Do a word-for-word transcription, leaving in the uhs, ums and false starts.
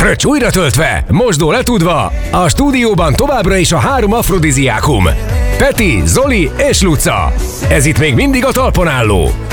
Fröccs újra töltve, mosdó letudva, a stúdióban továbbra is a három afrodiziákum. Peti, Zoli és Luca. Ez itt még mindig a talpon álló.